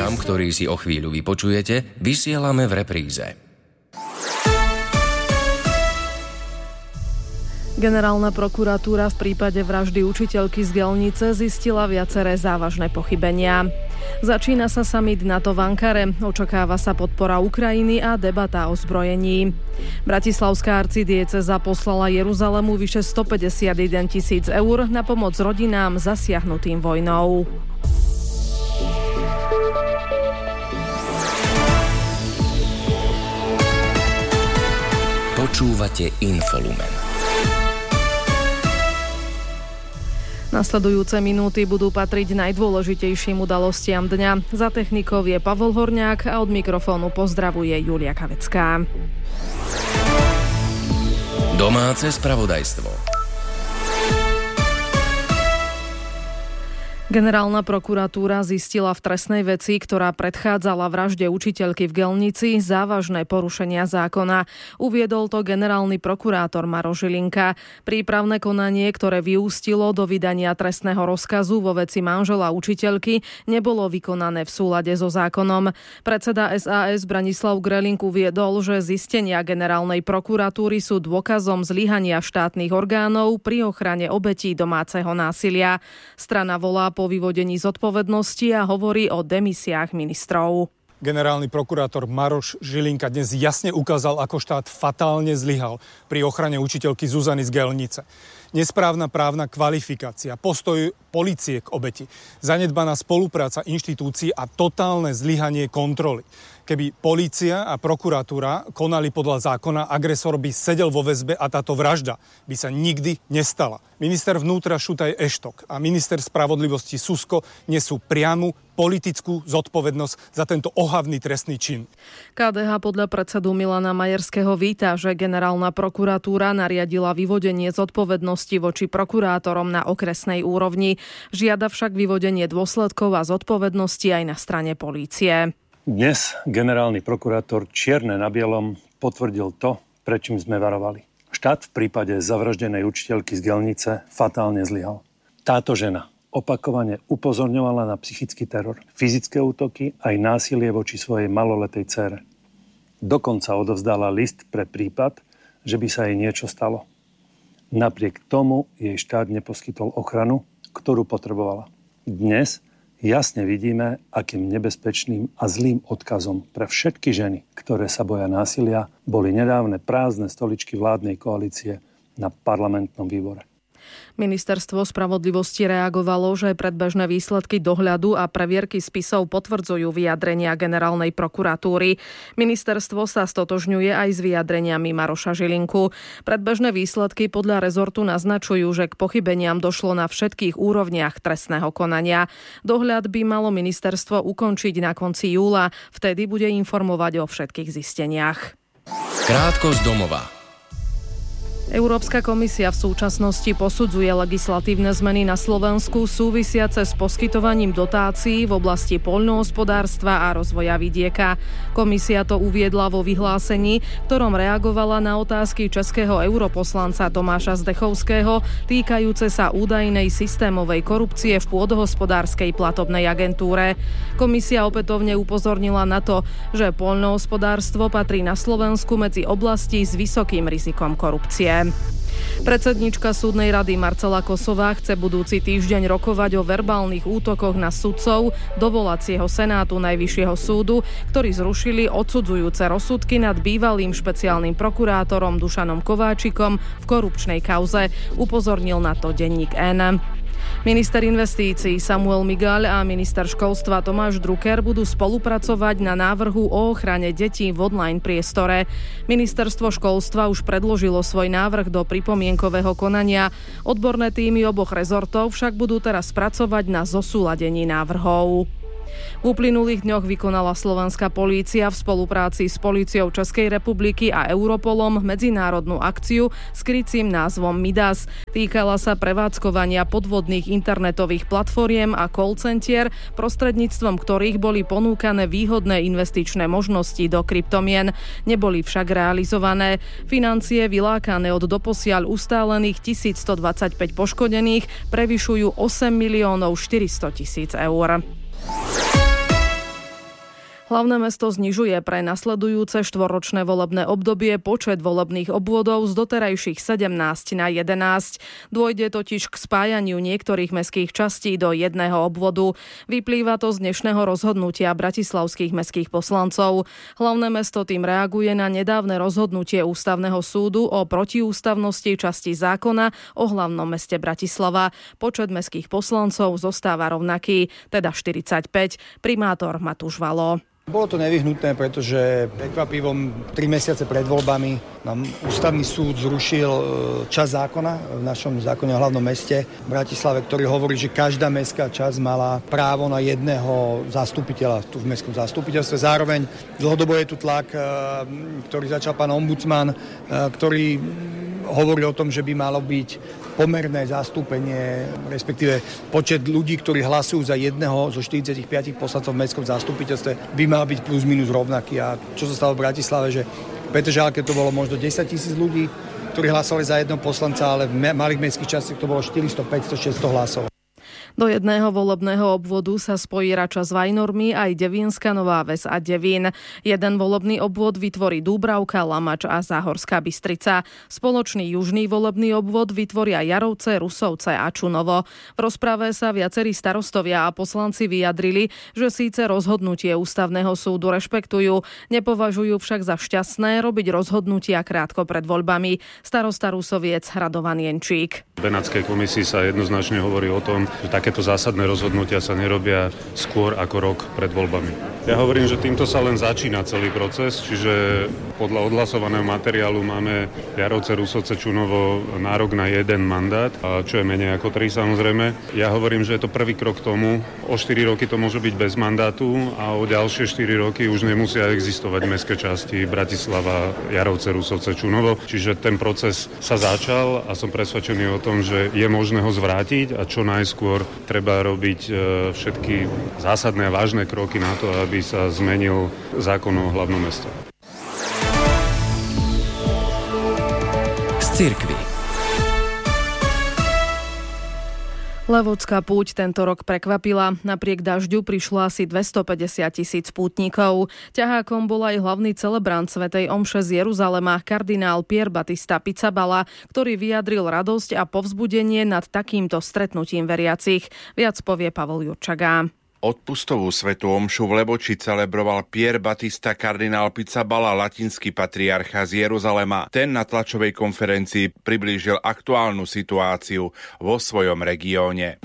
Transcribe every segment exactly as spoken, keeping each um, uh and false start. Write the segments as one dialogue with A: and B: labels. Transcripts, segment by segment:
A: program, ktorý si o chvíľu vypočujete, vysielame v repríze.
B: Generálna prokuratúra v prípade vraždy učiteľky z Gelnice zistila viaceré závažné pochybenia. Začína sa summit NATO v Ankare, očakáva sa podpora Ukrajiny a debata o zbrojení. Bratislavská arcidiecéza poslala Jeruzalému vyše stopäťdesiatjeden tisíc eur na pomoc rodinám zasiahnutým vojnou.
A: Počúvate Infolumen.
B: Nasledujúce minúty budú patriť najdôležitejším udalostiam dňa. Za technikou je Pavol Horňák a od mikrofónu pozdravuje Julia Kavecká.
A: Domáce spravodajstvo.
B: Generálna prokuratúra zistila v trestnej veci, ktorá predchádzala vražde učiteľky v Gelnici, závažné porušenia zákona. Uviedol to generálny prokurátor Maroš Žilinka. Prípravné konanie, ktoré vyústilo do vydania trestného rozkazu vo veci manžela učiteľky, nebolo vykonané v súlade so zákonom. Predseda es a es Branislav Gröling uviedol, že zistenia generálnej prokuratúry sú dôkazom zlyhania štátnych orgánov pri ochrane obetí domáceho násilia. Strana volá po vyvodení zodpovednosti a hovorí o demisiách ministrov.
C: Generálny prokurátor Maroš Žilinka dnes jasne ukázal, ako štát fatálne zlyhal pri ochrane učiteľky Zuzany z Gelnice. Nesprávna právna kvalifikácia, postoj polície k obeti, zanedbaná spolupráca inštitúcií a totálne zlyhanie kontroly. Keby polícia a prokuratúra konali podľa zákona, agresor by sedel vo väzbe a táto vražda by sa nikdy nestala. Minister vnútra Šutaj Eštok a minister spravodlivosti Susko nesú priamu politickú zodpovednosť za tento ohavný trestný čin.
B: ká dé há podľa predsedu Milana Majerského víta, že generálna prokuratúra nariadila vyvodenie zodpovednosti voči prokurátorom na okresnej úrovni. Žiada však vyvodenie dôsledkov a zodpovednosti aj na strane polície.
D: Dnes generálny prokurátor čierne na bielom potvrdil to, pred čím sme varovali. Štát v prípade zavraždenej učiteľky z Gelnice fatálne zlyhal. Táto žena opakovane upozorňovala na psychický teror, fyzické útoky aj násilie voči svojej maloletej dcére. Dokonca odovzdala list pre prípad, že by sa jej niečo stalo. Napriek tomu jej štát neposkytol ochranu, ktorú potrebovala. Dnes jasne vidíme, akým nebezpečným a zlým odkazom pre všetky ženy, ktoré sa boja násilia, boli nedávne prázdne stoličky vládnej koalície na parlamentnom výbore.
B: Ministerstvo spravodlivosti reagovalo, že predbežné výsledky dohľadu a previerky spisov potvrdzujú vyjadrenia generálnej prokuratúry. Ministerstvo sa stotožňuje aj s vyjadreniami Maroša Žilinku. Predbežné výsledky podľa rezortu naznačujú, že k pochybeniam došlo na všetkých úrovniach trestného konania. Dohľad by malo ministerstvo ukončiť na konci júla. Vtedy bude informovať o všetkých zisteniach.
A: Krátko z domova.
B: Európska komisia v súčasnosti posudzuje legislatívne zmeny na Slovensku súvisiace s poskytovaním dotácií v oblasti poľnohospodárstva a rozvoja vidieka. Komisia to uviedla vo vyhlásení, ktorom reagovala na otázky českého europoslanca Tomáša Zdechovského týkajúce sa údajnej systémovej korupcie v pôdohospodárskej platobnej agentúre. Komisia opätovne upozornila na to, že poľnohospodárstvo patrí na Slovensku medzi oblasti s vysokým rizikom korupcie. Predsedníčka súdnej rady Marcela Kosová chce budúci týždeň rokovať o verbálnych útokoch na sudcov dovolacieho senátu Najvyššieho súdu, ktorí zrušili odsudzujúce rozsudky nad bývalým špeciálnym prokurátorom Dušanom Kováčikom v korupčnej kauze. Upozornil na to denník N. Minister investícií Samuel Migaľ a minister školstva Tomáš Drucker budú spolupracovať na návrhu o ochrane detí v online priestore. Ministerstvo školstva už predložilo svoj návrh do pripomienkového konania. Odborné tímy oboch rezortov však budú teraz pracovať na zosúladení návrhov. V uplynulých dňoch vykonala slovenská polícia v spolupráci s políciou Českej republiky a Europolom medzinárodnú akciu s krycím názvom Midas. Týkala sa prevádzkovania podvodných internetových platformiem a call centier, prostredníctvom ktorých boli ponúkané výhodné investičné možnosti do kryptomien. Neboli však realizované. Financie vylákané od doposiaľ ustálených tisícstodvadsaťpäť poškodených prevyšujú osem miliónov štyristo tisíc eur. Hlavné mesto znižuje pre nasledujúce štvoročné volebné obdobie počet volebných obvodov z doterajších sedemnásť na jedenásť. Dôjde totiž k spájaniu niektorých mestských častí do jedného obvodu. Vyplýva to z dnešného rozhodnutia bratislavských mestských poslancov. Hlavné mesto tým reaguje na nedávne rozhodnutie Ústavného súdu o protiústavnosti časti zákona o hlavnom meste Bratislava. Počet mestských poslancov zostáva rovnaký, teda štyridsaťpäť. Primátor Matúš Valo.
E: Bolo to nevyhnutné, pretože prekvapivom tri mesiace pred voľbami nám Ústavný súd zrušil časť zákona v našom zákone o hlavnom meste v Bratislave, ktorý hovorí, že každá mestská časť mala právo na jedného zastupiteľa tu v mestskom zastupiteľstve. Zároveň dlhodobo je tu tlak, ktorý začal pán ombudsman, ktorý hovorí o tom, že by malo byť pomerné zastúpenie, respektíve počet ľudí, ktorí hlasujú za jedného zo štyridsaťpäť poslancov v mestskom zastupiteľstve, by mal byť plus minus rovnaký. A čo sa stalo v Bratislave, že v Petržalke to bolo možno desaťtisíc ľudí, ktorí hlasovali za jedného poslanca, ale v malých mestských častiach to bolo štyristo, päťsto, šesťsto hlasov.
B: Do jedného volebného obvodu sa spojí Rača s Vajnormi aj Devínska Nová Ves a Devín. Jeden volebný obvod vytvorí Dúbravka, Lamač a Záhorská Bystrica. Spoločný južný volebný obvod vytvoria Jarovce, Rusovce a Čunovo. V rozprave sa viacerí starostovia a poslanci vyjadrili, že síce rozhodnutie Ústavného súdu rešpektujú, nepovažujú však za šťastné robiť rozhodnutia krátko pred voľbami. Starosta Rusoviec Radovan Jenčík.
F: V Benátskej komisii sa jednoznačne hovorí o tom, že takéto zásadné rozhodnutia sa nerobia skôr ako rok pred voľbami. Ja hovorím, že týmto sa len začína celý proces, čiže podľa odhlasovaného materiálu máme Jarovce, Rusovce, Čunovo nárok na jeden mandát, čo je menej ako tri samozrejme. Ja hovorím, že je to prvý krok k tomu. O štyri roky to môže byť bez mandátu a o ďalšie štyri roky už nemusia existovať mestské časti Bratislava, Jarovce, Rusovce, Čunovo. Čiže ten proces sa začal a som presvedčený o tom, že je možné ho zvrátiť a čo najskôr treba robiť všetky zásadné a vážne kroky na to, aby sa zmenil zákon o hlavnom meste.
A: Z cirkvi.
B: Levodská púť tento rok prekvapila. Napriek dažďu prišlo asi dvestopäťdesiat tisíc pútnikov. Ťahákom bol aj hlavný celebrant svätej omše z Jeruzalema, kardinál Pier Battista Pizzaballa, ktorý vyjadril radosť a povzbudenie nad takýmto stretnutím veriacich. Viac povie Pavol Jurčaga.
G: Odpustovú svätú omšu v Levoči celebroval Pier Battista kardinál Pizzaballa, latinský patriarcha z Jeruzalema. Ten na tlačovej konferencii priblížil aktuálnu situáciu vo svojom regióne.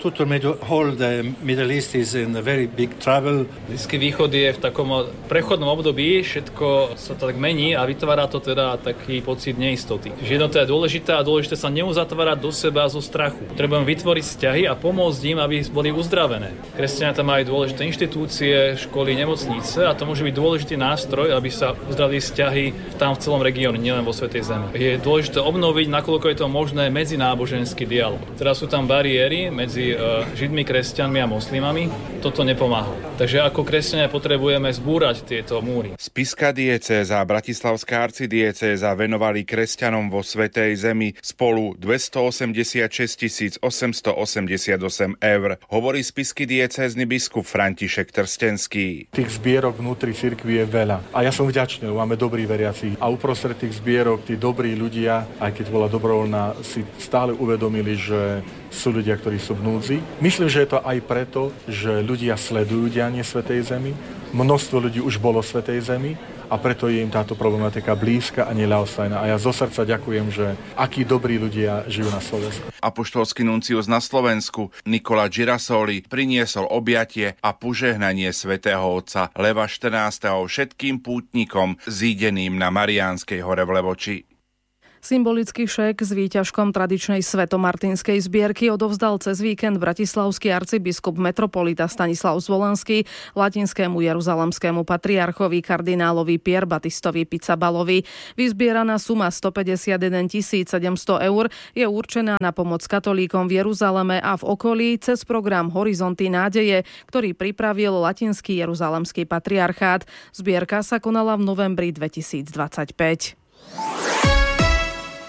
H: Blízky východ je v takom prechodnom období, všetko sa tak mení a vytvára to teda taký pocit neistoty. Že jednota je dôležitá a dôležité sa neuzatvárať do seba zo strachu. Trebujeme vytvoriť vzťahy a pomôcť im, aby boli uzdravené. Kresťania tam majú dôležité inštitúcie, školy, nemocnice a to môže byť dôležitý nástroj, aby sa uzdravili vzťahy tam v celom regióne, nielen vo Svätej Zemi. Je dôležité obnoviť, nakoľko je to možné, medzináboženský dialog. Teraz sú tam bariéry medzi Židmi, kresťanmi a moslimami. Toto nepomáha. Takže ako kresťania potrebujeme zbúrať tieto múry.
G: Spišská diecéza a bratislavská arcidiecéza venovali kresťanom vo Svätej Zemi spolu dvestoosemdesiatšesť tisíc osemstoosemdesiatosem eur. Hovorí spišský diecézny biskup František Trstenský.
I: Tých zbierok vnútri cirkvi je veľa. A ja som vďačný, máme dobrí veriaci. A uprostred tých zbierok tí dobrí ľudia, aj keď bola dobrovoľná, si stále uvedomili, že sú ľudia, ktorí sú v núdzi. Myslím, že je to aj preto, že ľudia sledujú dianie Svätej Zemi. Množstvo ľudí už bolo v Svätej Zemi a preto je im táto problematika blízka a neľahostajná. A ja zo srdca ďakujem, že akí dobrí ľudia žijú na Slovensku.
G: Apoštolský nuncius na Slovensku Nikola Girasoli priniesol objatie a požehnanie svätého otca Leva štrnásteho všetkým pútnikom zídeným na Mariánskej hore v Levoči.
B: Symbolický šék s výťažkom tradičnej svetomartinskej zbierky odovzdal cez víkend bratislavský arcibiskup metropolita Stanislav Zvolenský latinskému jeruzalemskému patriarchovi kardinálovi Pier Battistovi Pizzaballovi. Vyzbieraná suma stopäťdesiatjeden tisíc sedemsto eur je určená na pomoc katolíkom v Jeruzaleme a v okolí cez program Horizonty nádeje, ktorý pripravil latinský jeruzalemský patriarchát. Zbierka sa konala v novembri dvetisícdvadsaťpäť.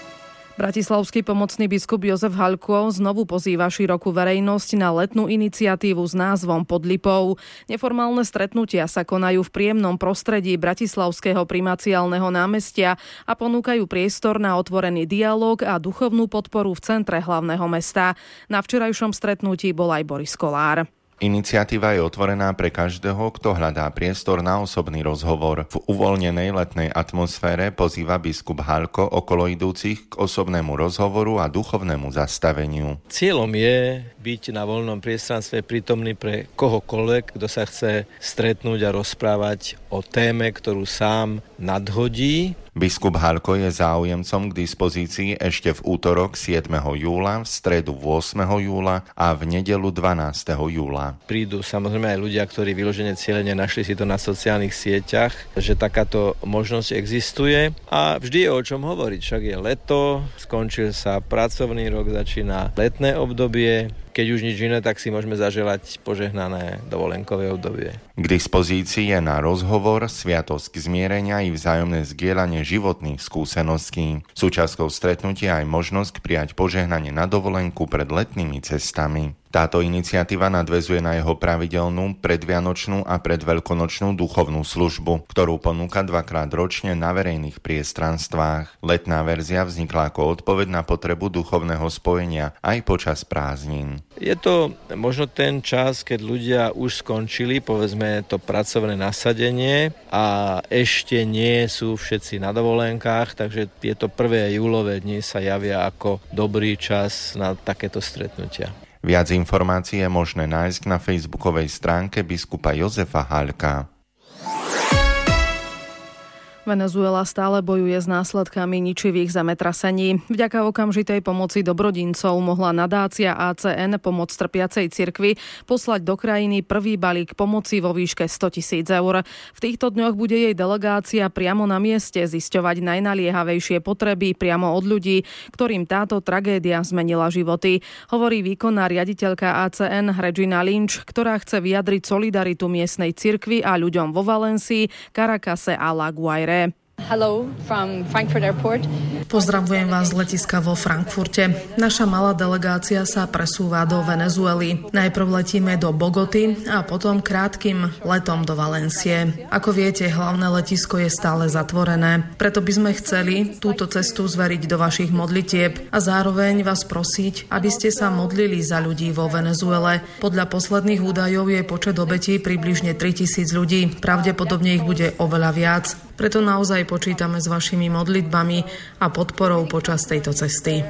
B: Bratislavský pomocný biskup Jozef Haľko znovu pozýva širokú verejnosť na letnú iniciatívu s názvom Pod lipou. Neformálne stretnutia sa konajú v príjemnom prostredí bratislavského primaciálneho námestia a ponúkajú priestor na otvorený dialóg a duchovnú podporu v centre hlavného mesta. Na včerajšom stretnutí bol aj Boris Kolár.
J: Iniciatíva je otvorená pre každého, kto hľadá priestor na osobný rozhovor. V uvoľnenej letnej atmosfére pozýva biskup Haľko okoloidúcich k osobnému rozhovoru a duchovnému zastaveniu.
K: Cieľom je byť na voľnom priestranstve prítomný pre kohokoľvek, kto sa chce stretnúť a rozprávať o téme, ktorú sám nadhodí.
J: Biskup Haľko je záujemcom k dispozícii ešte v útorok siedmeho júla, v stredu ôsmeho júla a v nedeľu dvanásteho júla.
K: Prídu samozrejme aj ľudia, ktorí vyložene cieľene našli si to na sociálnych sieťach, že takáto možnosť existuje a vždy je o čom hovoriť. Však je leto, skončil sa pracovný rok, začína letné obdobie. Keď už nič iné, tak si môžeme zaželať požehnané dovolenkové obdobie.
J: K dispozícii je na rozhovor, sviatosť zmierenia i vzájomné zdieľanie životných skúseností. Súčasťou stretnutia aj možnosť prijať požehnanie na dovolenku pred letnými cestami. Táto iniciatíva nadväzuje na jeho pravidelnú predvianočnú a predveľkonočnú duchovnú službu, ktorú ponúka dvakrát ročne na verejných priestranstvách. Letná verzia vznikla ako odpoveď na potrebu duchovného spojenia aj počas prázdnin.
K: Je to možno ten čas, keď ľudia už skončili, povedzme, to pracovné nasadenie a ešte nie sú všetci na dovolenkách, takže tieto prvé júlové dni sa javia ako dobrý čas na takéto stretnutia.
J: Viac informácií je možné nájsť na facebookovej stránke biskupa Jozefa Haľka.
B: Venezuela stále bojuje s následkami ničivých zemetrasení. Vďaka okamžitej pomoci dobrodincov mohla nadácia á cé en Pomoc trpiacej cirkvi poslať do krajiny prvý balík pomoci vo výške sto tisíc eur. V týchto dňoch bude jej delegácia priamo na mieste zisťovať najnaliehavejšie potreby priamo od ľudí, ktorým táto tragédia zmenila životy. Hovorí výkonná riaditeľka á cé en Regina Lynch, ktorá chce vyjadriť solidaritu miestnej cirkvi a ľuďom vo Valencii, Caracase a La Guaire.
L: Hello from Frankfurt Airport.
B: Pozdravujem vás z letiska vo Frankfurte. Naša malá delegácia sa presúva do Venezuely. Najprv letíme do Bogoty a potom krátkym letom do Valencie. Ako viete, hlavné letisko je stále zatvorené. Preto by sme chceli túto cestu zveriť do vašich modlitieb a zároveň vás prosiť, aby ste sa modlili za ľudí vo Venezuele. Podľa posledných údajov je počet obetí približne tritisíc ľudí. Pravdepodobne ich bude oveľa viac. Preto naozaj počítame s vašimi modlitbami a podporou počas tejto cesty.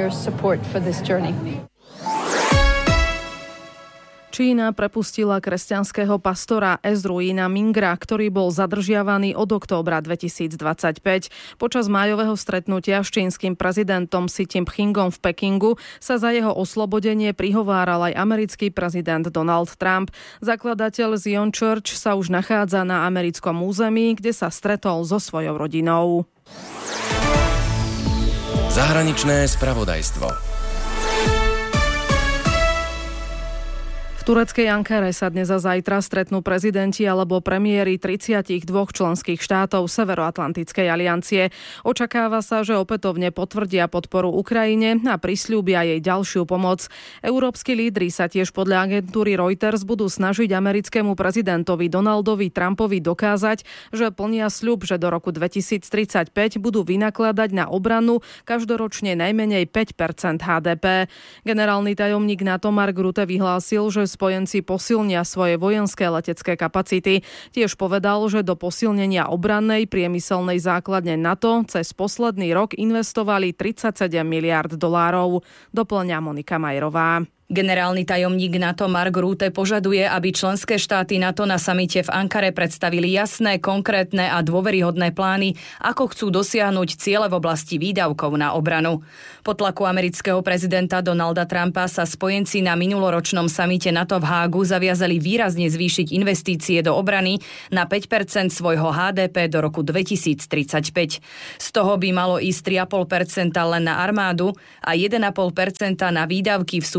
B: Čína prepustila kresťanského pastora Ezruína Mingra, ktorý bol zadržiavaný od októbra dvetisícdvadsaťpäť. Počas májového stretnutia s čínskym prezidentom Xi Jinpingom v Pekingu sa za jeho oslobodenie prihováral aj americký prezident Donald Trump. Zakladateľ Zion Church sa už nachádza na americkom území, kde sa stretol so svojou rodinou.
A: Zahraničné spravodajstvo.
B: V tureckej Ankare sa dnes a zajtra stretnú prezidenti alebo premiéri tridsaťdva členských štátov Severoatlantickej aliancie. Očakáva sa, že opätovne potvrdia podporu Ukrajine a prisľúbia jej ďalšiu pomoc. Európski lídri sa tiež podľa agentúry Reuters budú snažiť americkému prezidentovi Donaldovi Trumpovi dokázať, že plnia sľub, že do roku dvetisíctridsaťpäť budú vynakladať na obranu každoročne najmenej päť percent há dé pé. Generálny tajomník NATO Mark Rutte vyhlásil, že spojenci posilnia svoje vojenské letecké kapacity. Tiež povedal, že do posilnenia obrannej priemyselnej základne NATO cez posledný rok investovali tridsaťsedem miliárd dolárov. Doplňa Monika Majerová.
M: Generálny tajomník NATO Mark Rutte požaduje, aby členské štáty NATO na samite v Ankare predstavili jasné, konkrétne a dôveryhodné plány, ako chcú dosiahnuť ciele v oblasti výdavkov na obranu. Po tlaku amerického prezidenta Donalda Trumpa sa spojenci na minuloročnom samite NATO v Hágu zaviazali výrazne zvýšiť investície do obrany na päť percent svojho há dé pé do roku dvetisíctridsaťpäť. Z toho by malo ísť tri celé päť percenta len na armádu a jeden celé päť percenta na výdavky v súvisiaci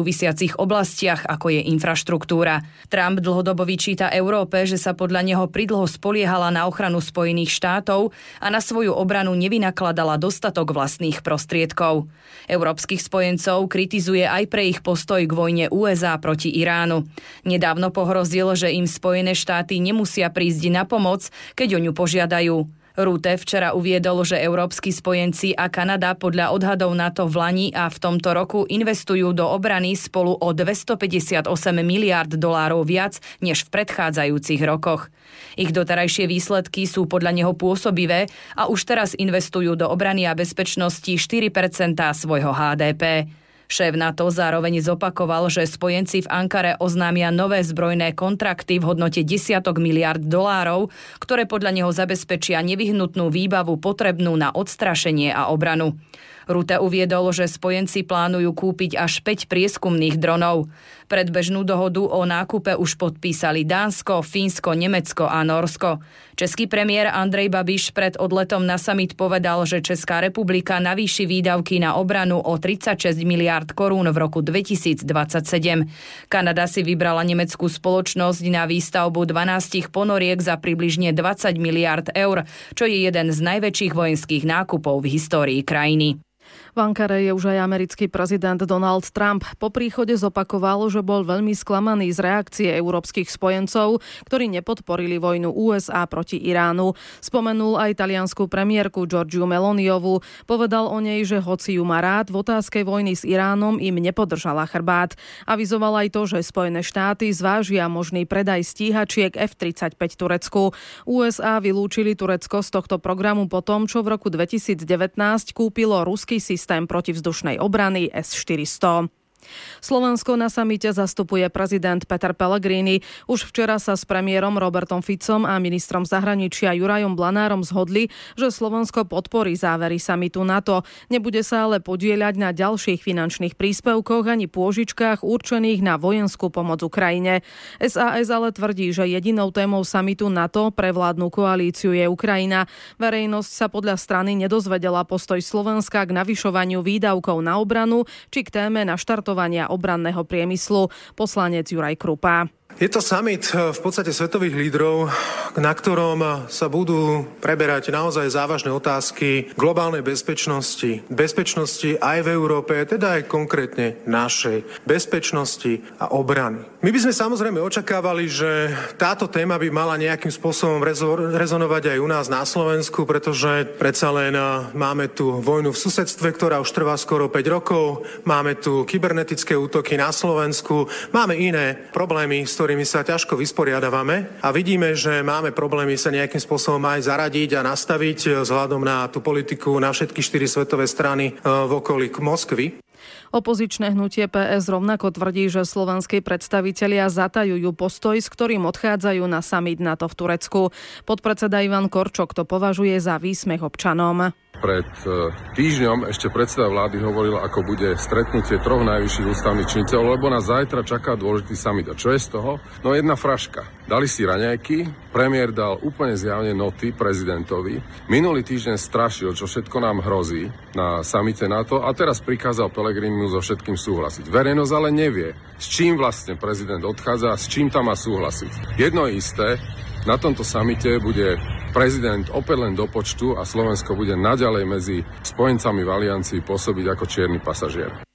M: rozhodujúcich oblastiach, ako je infraštruktúra. Trump dlhodobo vyčíta Európe, že sa podľa neho pridlho spoliehala na ochranu Spojených štátov a na svoju obranu nevynakladala dostatok vlastných prostriedkov. Európskych spojencov kritizuje aj pre ich postoj k vojne ú es á proti Iránu. Nedávno pohrozil, že im Spojené štáty nemusia prísť na pomoc, keď o ňu požiadajú. Rutte včera uviedol, že európski spojenci a Kanada podľa odhadov NATO v lani a v tomto roku investujú do obrany spolu o dvestopäťdesiatosem miliárd dolárov viac než v predchádzajúcich rokoch. Ich doterajšie výsledky sú podľa neho pôsobivé a už teraz investujú do obrany a bezpečnosti štyri percentá svojho há dé pé. Šéf NATO zároveň zopakoval, že spojenci v Ankare oznámia nové zbrojné kontrakty v hodnote desiatok miliárd dolárov, ktoré podľa neho zabezpečia nevyhnutnú výbavu potrebnú na odstrašenie a obranu. Rutte uviedol, že spojenci plánujú kúpiť až päť prieskumných dronov. Predbežnú dohodu o nákupe už podpísali Dánsko, Fínsko, Nemecko a Nórsko. Český premiér Andrej Babiš pred odletom na summit povedal, že Česká republika navýši výdavky na obranu o tridsaťšesť miliárd korún v roku dvetisícdvadsaťsedem. Kanada si vybrala nemeckú spoločnosť na výstavbu dvanástich ponoriek za približne dvadsať miliárd eur, čo je jeden z najväčších vojenských nákupov v histórii krajiny.
B: V Ankare je už aj americký prezident Donald Trump. Po príchode zopakoval, že bol veľmi sklamaný z reakcie európskych spojencov, ktorí nepodporili vojnu ú es á proti Iránu. Spomenul aj taliansku premiérku Giorgiu Meloniovu. Povedal o nej, že hoci ju má rád, v otázke vojny s Iránom im nepodržala chrbát. Avizoval aj to, že Spojené štáty zvážia možný predaj stíhačiek ef tridsaťpäť Turecku. ú es á vylúčili Turecko z tohto programu po tom, čo v roku dvetisícdevätnásť kúpilo ruský systém protivzdušnej obrany es štyristo. Slovensko na samite zastupuje prezident Peter Pellegrini. Už včera sa s premiérom Robertom Ficom a ministrom zahraničia Jurajom Blanárom zhodli, že Slovensko podporí závery samitu NATO. Nebude sa ale podieľať na ďalších finančných príspevkoch ani pôžičkách určených na vojenskú pomoc Ukrajine. es a es ale tvrdí, že jedinou témou samitu NATO pre vládnu koalíciu je Ukrajina. Verejnosť sa podľa strany nedozvedela postoj Slovenska k navyšovaniu výdavkov na obranu či k téme naštartovania obranného priemyslu. Poslanec Juraj Krupa.
N: Je to summit v podstate svetových lídrov, na ktorom sa budú preberať naozaj závažné otázky globálnej bezpečnosti. Bezpečnosti aj v Európe, teda aj konkrétne našej bezpečnosti a obrany. My by sme samozrejme očakávali, že táto téma by mala nejakým spôsobom rezonovať aj u nás na Slovensku, pretože predsa len máme tu vojnu v susedstve, ktorá už trvá skoro päť rokov, máme tu kybernetické útoky na Slovensku, máme iné problémy, s ktorými sa ťažko vysporiadavame a vidíme, že máme problémy sa nejakým spôsobom aj zaradiť a nastaviť vzhľadom na tú politiku na všetky štyri svetové strany v okolí Moskvy.
B: Opozičné hnutie pé es rovnako tvrdí, že slovenskí predstavitelia zatajujú postoj, s ktorým odchádzajú na summit NATO v Turecku. Podpredseda Ivan Korčok to považuje za výsmech občanom.
O: Pred týždňom ešte predseda vlády hovoril, ako bude stretnutie troch najvyšších ústavných činiteľov, lebo nás zajtra čaká dôležitý summit. A čo je z toho? No jedna fraška. Dali si raňajky, premiér dal úplne zjavne noty prezidentovi. Minulý týždeň strašil, čo všetko nám hrozí na samite NATO a teraz prikázal Pellegrinimu so všetkým súhlasiť. Verejnosť ale nevie, s čím vlastne prezident odchádza a s čím tam má súhlasiť. Jedno je isté, na tomto samite bude prezident opäť len do počtu a Slovensko bude naďalej medzi spojencami v aliancii pôsobiť ako čierny pasažier.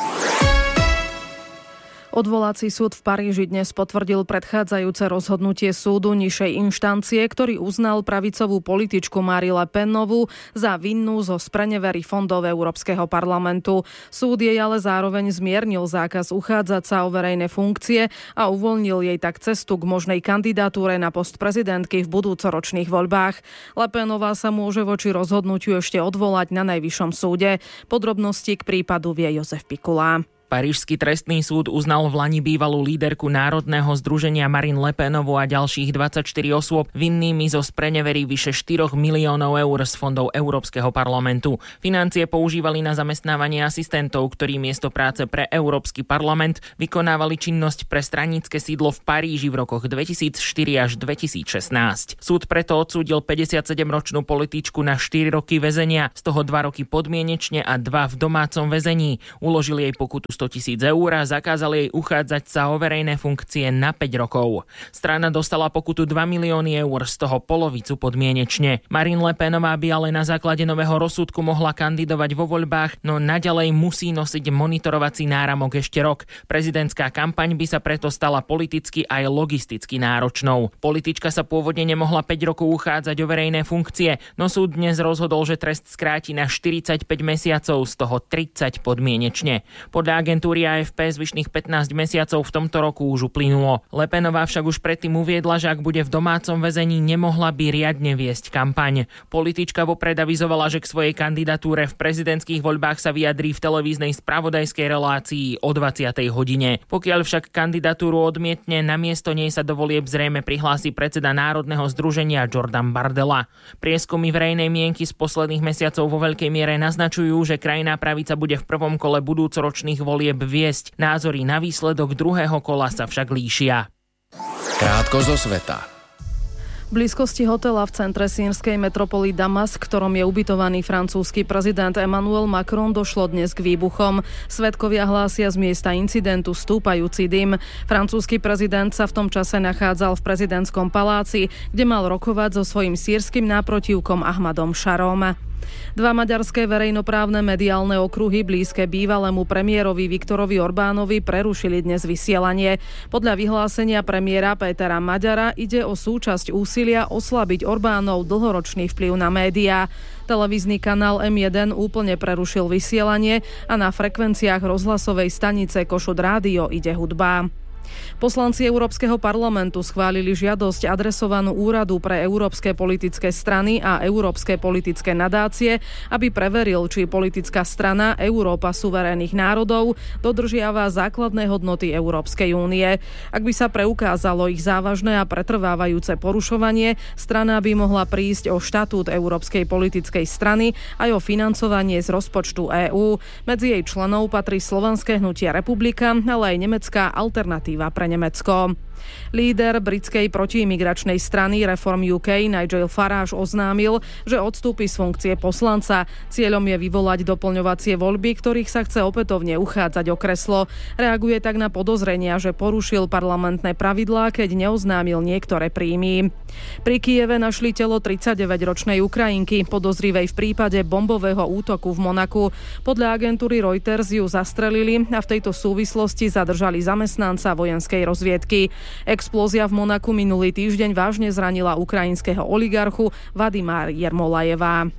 B: Odvolací súd v Paríži dnes potvrdil predchádzajúce rozhodnutie súdu nižšej inštancie, ktorý uznal pravicovú političku Marine Le Penovú za vinnú zo sprenevery fondov Európskeho parlamentu. Súd jej ale zároveň zmiernil zákaz uchádzať sa o verejné funkcie a uvoľnil jej tak cestu k možnej kandidatúre na post prezidentky v budúcoročných voľbách. Le Penová sa môže voči rozhodnutiu ešte odvolať na Najvyššom súde. Podrobnosti k prípadu vie Jozef Pikula.
P: Parížský trestný súd uznal v lani bývalú líderku Národného združenia Marine Le Penovú a ďalších dvadsaťštyri osôb vinnými zo sprenevery vyše štyri miliónov eur z fondov Európskeho parlamentu. Financie používali na zamestnávanie asistentov, ktorí miesto práce pre Európsky parlament vykonávali činnosť pre stranícke sídlo v Paríži v rokoch dvetisícštyri až dvetisícšestnásť. Súd preto odsúdil päťdesiatsedemročnú političku na štyri roky väzenia, z toho dva roky podmienečne a dva v domácom väzení. Uložil jej pokutu tisíc eur a zakázali jej uchádzať sa o verejné funkcie na päť rokov. Strana dostala pokutu dva milióny eur, z toho polovicu podmienečne. Marine Le Penová by ale na základe nového rozsudku mohla kandidovať vo voľbách, no naďalej musí nosiť monitorovací náramok ešte rok. Prezidentská kampaň by sa preto stala politicky aj logisticky náročnou. Politička sa pôvodne nemohla päť rokov uchádzať o verejné funkcie, no súd dnes rozhodol, že trest skráti na štyridsaťpäť mesiacov, z toho tridsať podmienečne. Podľa agentúry á ef pé zvyšných pätnásť mesiacov v tomto roku už uplynulo. Le Penová však už predtým uviedla, že ak bude v domácom väzení, nemohla by riadne viesť kampaň. Politička vopred avizovala, že k svojej kandidatúre v prezidentských voľbách sa vyjadrí v televíznej spravodajskej relácii o dvadsiatej hodine. Pokiaľ však kandidatúru odmietne, namiesto nej sa do volieb zrejme prihlási predseda Národného združenia Jordan Bardella. Prieskumy verejnej mienky z posledných mesiacov vo veľkej miere naznačujú, že krajná pravica bude v prvom kole budúcoročných volieb viesť. Názory na výsledok druhého kola sa však líšia.
A: Krátko zo sveta.
B: V blízkosti hotela v centre sýrskej metropoly Damas, v ktorom je ubytovaný francúzsky prezident Emmanuel Macron, došlo dnes k výbuchom. Svedkovia hlásia z miesta incidentu stúpajúci dym. Francúzsky prezident sa v tom čase nachádzal v prezidentskom paláci, kde mal rokovať so svojím sýrskym náprotivkom Ahmadom Šarom. Dva maďarské verejnoprávne mediálne okruhy blízke bývalému premiérovi Viktorovi Orbánovi prerušili dnes vysielanie. Podľa vyhlásenia premiéra Pétera Maďara ide o súčasť úsilia oslabiť Orbánov dlhoročný vplyv na médiá. Televízny kanál em jeden úplne prerušil vysielanie a na frekvenciách rozhlasovej stanice Košut Rádio ide hudba. Poslanci Európskeho parlamentu schválili žiadosť adresovanú Úradu pre európske politické strany a európske politické nadácie, aby preveril, či politická strana Európa suverénnych národov dodržiava základné hodnoty Európskej únie. Ak by sa preukázalo ich závažné a pretrvávajúce porušovanie, strana by mohla prísť o štatút Európskej politickej strany aj o financovanie z rozpočtu EÚ. Medzi jej členov patrí Slovenské hnutie Republika, ale aj nemecká Alternatíva pre Nemecko. Líder britskej protiimigračnej strany Reform ú ká Nigel Farage oznámil, že odstúpi z funkcie poslanca. Cieľom je vyvolať doplňovacie voľby, ktorých sa chce opätovne uchádzať o kreslo. Reaguje tak na podozrenia, že porušil parlamentné pravidlá, keď neoznámil niektoré príjmy. Pri Kyjeve našli telo tridsaťdeväťročnej Ukrajinky, podozrivej v prípade bombového útoku v Monaku. Podľa agentúry Reuters ju zastrelili a v tejto súvislosti zadržali zamestnanca vojenskej rozviedky. Explózia v Monaku minulý týždeň vážne zranila ukrajinského oligarchu Vadima Jermolajeva.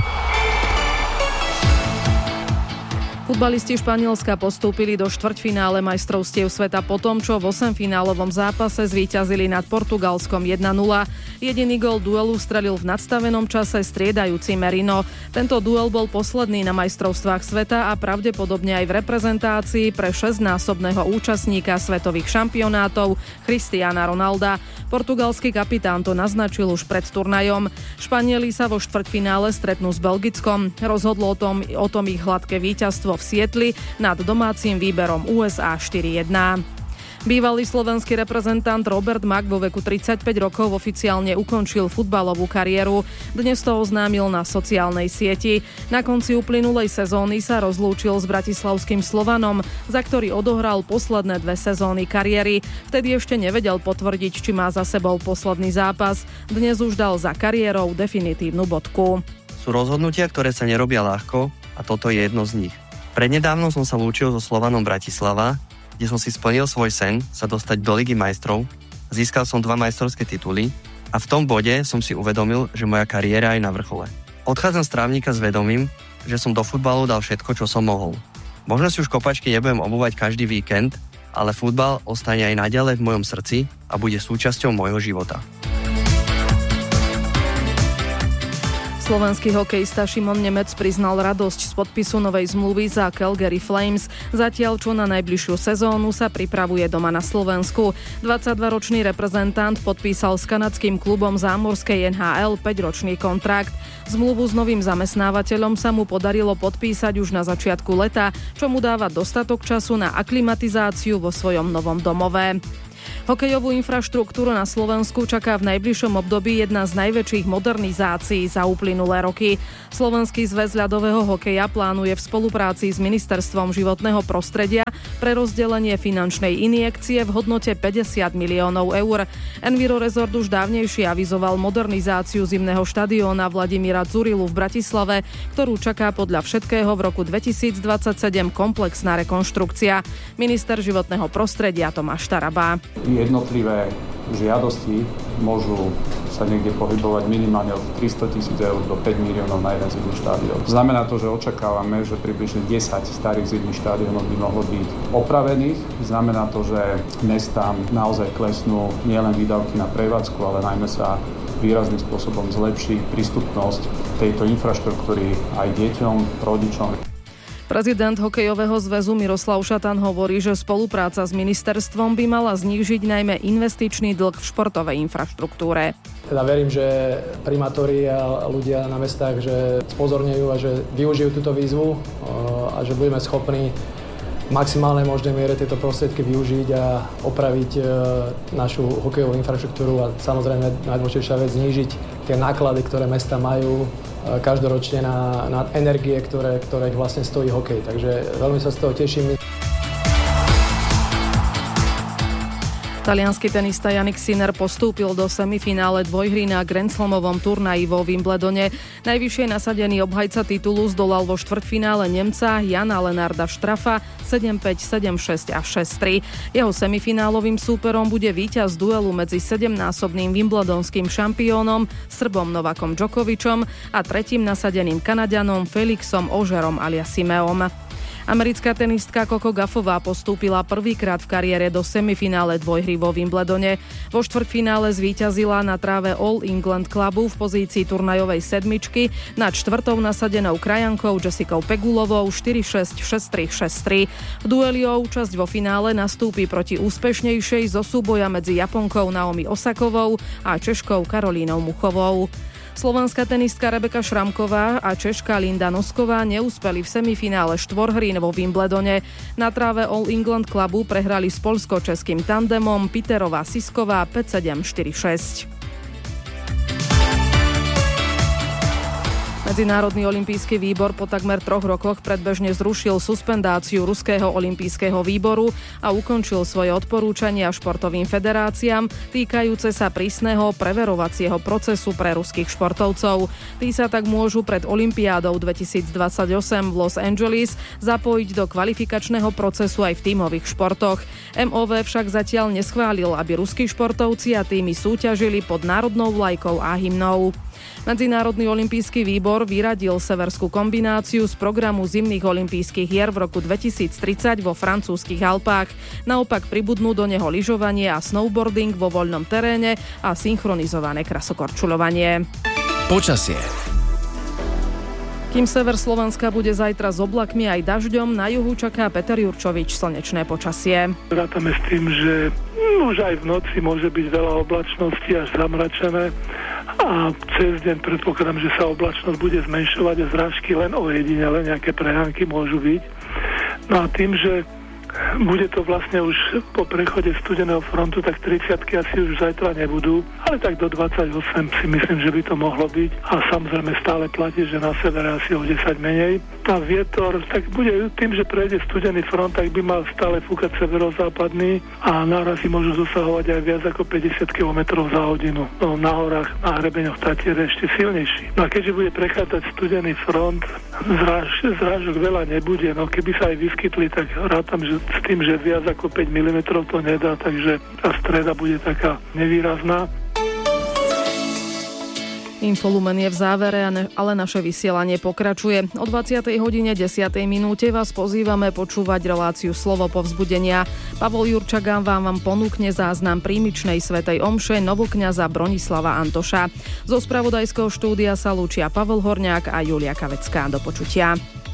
B: Futbalisti Španielska postúpili do štvrťfinále majstrovstiev sveta po tom, čo v osemfinálovom zápase zvíťazili nad Portugalskom jedna nula. Jediný gól duelu strelil v nadstavenom čase striedajúci Merino. Tento duel bol posledný na majstrovstvách sveta a pravdepodobne aj v reprezentácii pre šesťnásobného účastníka svetových šampionátov Cristiana Ronalda. Portugalský kapitán to naznačil už pred turnajom. Španieli sa vo štvrťfinále stretnú s Belgickom. Rozhodlo o tom, o tom ich hladké víťazstvo v Sietli nad domácim výberom ú es á štyri jedna. Bývalý slovenský reprezentant Robert Mak vo veku tridsaťpäť rokov oficiálne ukončil futbalovú kariéru. Dnes to oznámil na sociálnej sieti. Na konci uplynulej sezóny sa rozlúčil s bratislavským Slovanom, za ktorý odohral posledné dve sezóny kariéry. Vtedy ešte nevedel potvrdiť, či má za sebou posledný zápas. Dnes už dal za kariérou definitívnu bodku.
Q: Sú rozhodnutia, ktoré sa nerobia ľahko a toto je jedno z nich. Prednedávno som sa lúčil so Slovanom Bratislava, kde som si splnil svoj sen sa dostať do Ligy majstrov, získal som dva majstrovské tituly a v tom bode som si uvedomil, že moja kariéra je na vrchole. Odchádzam z trávnika s vedomím, že som do futbalu dal všetko, čo som mohol. Možno si už kopačky nebudem obúvať každý víkend, ale futbal ostane aj naďalej v mojom srdci a bude súčasťou môjho života.
B: Slovenský hokejista Šimon Nemec priznal radosť z podpisu novej zmluvy za Calgary Flames, zatiaľ čo na najbližšiu sezónu sa pripravuje doma na Slovensku. dvadsaťdvaročný reprezentant podpísal s kanadským klubom zámorskej en há el päťročný kontrakt. Zmluvu s novým zamestnávateľom sa mu podarilo podpísať už na začiatku leta, čo mu dáva dostatok času na aklimatizáciu vo svojom novom domove. Hokejovú infraštruktúru na Slovensku čaká v najbližšom období jedna z najväčších modernizácií za uplynulé roky. Slovenský zväz ľadového hokeja plánuje v spolupráci s Ministerstvom životného prostredia pre rozdelenie finančnej injekcie v hodnote päťdesiat miliónov eur. Enviro Resort už dávnejšie avizoval modernizáciu zimného štadióna Vladimíra Dzurilu v Bratislave, ktorú čaká podľa všetkého v roku dvetisícdvadsaťsedem komplexná rekonštrukcia. Minister životného prostredia Tomáš Taraba.
R: Jednotlivé žiadosti môžu sa niekde pohybovať minimálne od tristotisíc eur do päť miliónov na jeden zimný štadión. Znamená to, že očakávame, že približne desať starých zimných štadiónov by mohlo byť opravených. Znamená to, že mestám naozaj klesnú nielen výdavky na prevádzku, ale najmä sa výrazným spôsobom zlepší prístupnosť tejto infraštruktúry aj deťom, rodičom.
B: Prezident hokejového zväzu Miroslav Šatan hovorí, že spolupráca s ministerstvom by mala znížiť najmä investičný dlh v športovej infraštruktúre.
S: Teda verím, že primátori a ľudia na mestách že spozornejú a že využijú túto výzvu a že budeme schopní v maximálnej možnej miere tieto prostriedky využiť a opraviť našu hokejovú infraštruktúru a samozrejme najdôležitejšia vec znížiť tie náklady, ktoré mesta majú každoročne na, na energie, ktoré, ktoré vlastne stojí hokej. Takže veľmi sa z toho teším.
B: Taliansky tenista Jannik Sinner postúpil do semifinále dvojhry na Grand Slamovom turnaji vo Wimbledone. Najvyššie nasadený obhajca titulu zdolal vo štvrťfinále Nemca Jana Lenarda Štrafa sedem päť, sedem šesť a šesť tri. Jeho semifinálovým súperom bude víťaz duelu medzi sedemnásobným wimbledonským šampiónom Srbom Novakom Djokovičom a tretím nasadeným Kanaďanom Felixom Augerom Aliassimeom. Americká tenistka Coco Gauffová postúpila prvýkrát v kariére do semifinále dvojhry vo Wimbledone. Vo štvrťfinále zvíťazila na tráve All England Clubu v pozícii turnajovej sedmičky nad štvrtou nasadenou krajankou Jessicou Pegulovou štyri šesť, šesť tri, šesť tri. V dueli o účasť vo finále nastúpi proti úspešnejšej zo súboja medzi Japonkou Naomi Osakovou a Češkou Karolínou Muchovou. Slovenská tenistka Rebeka Šramková a Češka Linda Nosková neúspeli v semifinále štvorhrín vo Wimbledone. Na tráve All England Clubu prehrali s poľsko-českým tandemom Piterová Sisková päť sedem, štyri šesť. Medzinárodný olympijský výbor po takmer troch rokoch predbežne zrušil suspendáciu Ruského olympijského výboru a ukončil svoje odporúčania športovým federáciám týkajúce sa prísneho preverovacieho procesu pre ruských športovcov. Tí sa tak môžu pred olympiádou dvetisícdvadsaťosem v Los Angeles zapojiť do kvalifikačného procesu aj v tímových športoch. em ó vé však zatiaľ neschválil, aby ruskí športovci a tímy súťažili pod národnou vlajkou a hymnou. Medzinárodný olympijský výbor vyradil severskú kombináciu z programu zimných olympijských hier v roku dvetisíctridsať vo francúzskych Alpách. Naopak pribudnú do neho lyžovanie a snowboarding vo voľnom teréne a synchronizované krasokorčuľovanie.
A: Počasie.
B: Kým sever Slovenska bude zajtra s oblakmi aj dažďom, na juhu čaká Peter Jurčovič slnečné počasie.
T: Rátame s tým, že už aj v noci môže byť veľa oblačnosti až zamračené a cez deň predpokladám, že sa oblačnosť bude zmenšovať a zrážky len ojedinele nejaké prehánky môžu byť. No a tým, že bude to vlastne už po prechode studeného frontu, tak tridsiatky asi už zajtra nebudú, ale tak do dvadsaťosem si myslím, že by to mohlo byť. A samozrejme stále platí, že na severe asi o desať menej. A vietor, tak bude tým, že prejde studený front, tak by mal stále fúkať severozápadný a nárazy môžu dosahovať aj viac ako päťdesiat kilometrov za hodinu. No, na horách, na hrebeňoch Tatier ešte silnejší. No a keďže bude prechádzať studený front, zráž, zrážok veľa nebude. No keby sa aj vyskytli, tak rátam, že s tým, že viac ako päť milimetrov to nedá, takže tá streda bude taká nevýrazná.
B: Infolumen je v závere, ale naše vysielanie pokračuje. O dvadsiatej hodine desiatej minúte vás pozývame počúvať reláciu Slovo povzbudenia. Pavol Jurčaga vám vám ponúkne záznam prímičnej svätej omše novokňaza Bronislava Antoša. Zo spravodajského štúdia sa lúčia Pavel Horňák a Julia Kavecká. Do počutia.